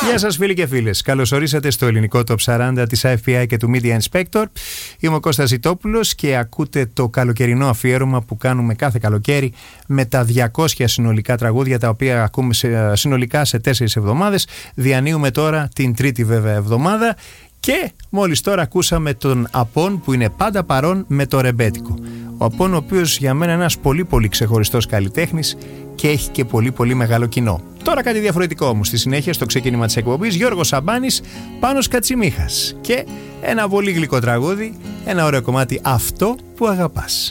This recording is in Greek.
Γεια σας φίλοι και φίλες. Καλώς ορίσατε στο ελληνικό Top 40 της IFPI και του Media Inspector. Είμαι ο Κώστας Ζητόπουλος και ακούτε το καλοκαιρινό αφιέρωμα που κάνουμε κάθε καλοκαίρι με τα 200 συνολικά τραγούδια τα οποία ακούμε συνολικά σε 4 εβδομάδες. Διανύουμε τώρα την τρίτη βέβαια εβδομάδα. Και μόλις τώρα ακούσαμε τον Απόν που είναι πάντα παρόν με το ρεμπέτικο. Ο Απόν, ο οποίος για μένα είναι ένας πολύ πολύ ξεχωριστός καλλιτέχνης και έχει και πολύ πολύ μεγάλο κοινό. Τώρα κάτι διαφορετικό όμως. Στη συνέχεια στο ξεκίνημα της εκπομπής Γιώργος Σαμπάνης, Πάνος Κατσιμίχας και ένα πολύ γλυκό τραγούδι, ένα ωραίο κομμάτι, Αυτό που αγαπάς.